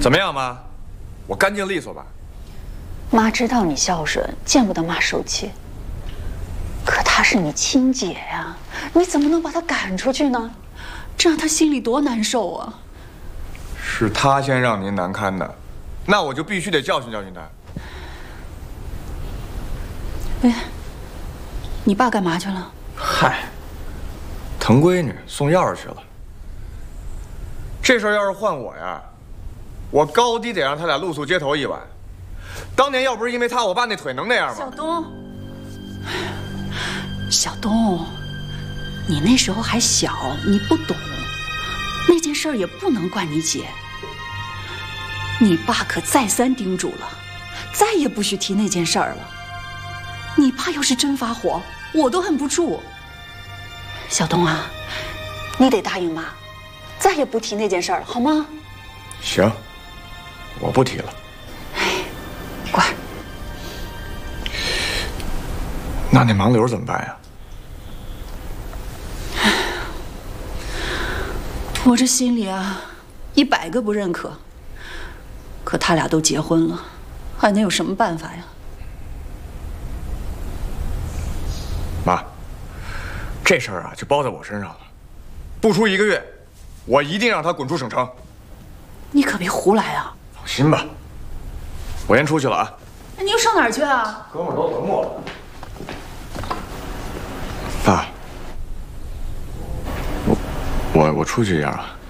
怎么样，妈？我干净利索吧？ 妈知道你孝顺，见不得妈受气。可她是你亲姐呀，你怎么能把她赶出去呢？这让她心里多难受啊！ 是她先让您难堪的，那我就必须得教训教训她。 哎，你爸干嘛去了？ 嗨，疼闺女送钥匙去了。这事儿要是换我呀，我高低得让他俩露宿街头一晚。当年要不是因为他，我爸那腿能那样吗？ 小东，小东，你那时候还小，你不懂，那件事儿也不能怪你姐。你爸可再三叮嘱了，再也不许提那件事儿了。你爸要是真发火，我都摁不住。小东啊，你得答应妈，再也不提那件事儿了，好吗？ 行，我不提了。 乖。 那盲流怎么办呀？ 我这心里啊，100个不认可。可他俩都结婚了，还能有什么办法呀？ 妈，这事儿啊就包在我身上了。不出1个月，我一定让他滚出省城。 你可别胡来啊！ 放心吧，我先出去了啊。 那你又上哪儿去啊？ 哥们儿都等我了。爸，我出去一下啊。